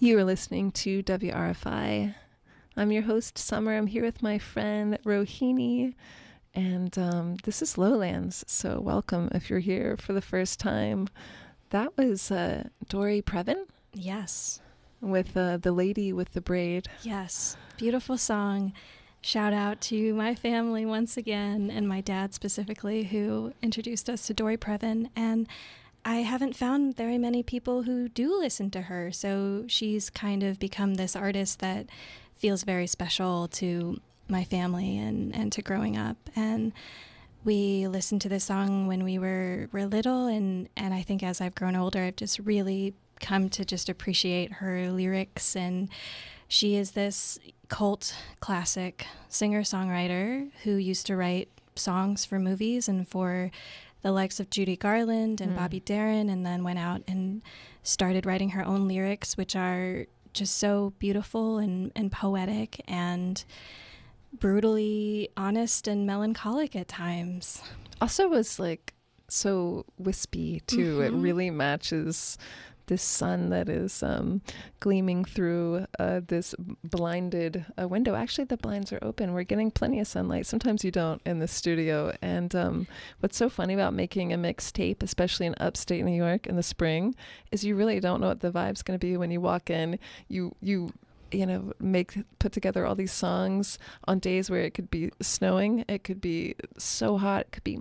You are listening to WRFI. I'm your host, Summer. I'm here with my friend, Rohini, and this is Lowlands, so welcome if you're here for the first time. That was Dory Previn? Yes. With The Lady with the Braid. Yes. Beautiful song. Shout out to my family once again, and my dad specifically, who introduced us to Dory Previn. And I haven't found very many people who do listen to her, so she's kind of become this artist that feels very special to my family and to growing up. And we listened to this song when we were little, and I think as I've grown older, I've just really come to just appreciate her lyrics. And she is this cult classic singer-songwriter who used to write songs for movies and for the likes of Judy Garland and Bobby Darin, and then went out and started writing her own lyrics, which are just so beautiful and poetic and brutally honest and melancholic at times. Also was like so wispy too. Mm-hmm. It really matches this sun that is gleaming through this blinded window. Actually, the blinds are open. We're getting plenty of sunlight. Sometimes you don't in the studio. And what's so funny about making a mixtape, especially in upstate New York in the spring, is you really don't know what the vibe's going to be when you walk in. You know, put together all these songs on days where it could be snowing, it could be so hot, it could be